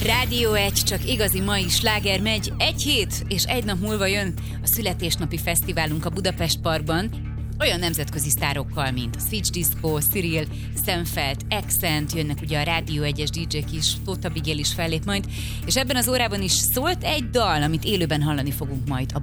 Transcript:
Rádió 1, csak igazi mai sláger megy. Egy hét és egy nap múlva jön a születésnapi fesztiválunk a Budapest Parkban. Olyan nemzetközi sztárokkal, mint a Switch Disco, Cyril, Stenfeld, Accent, jönnek ugye a Rádió 1-es DJ-k is, Tóth Abigail is fellép majd, és ebben az órában is szólt egy dal, amit élőben hallani fogunk majd. A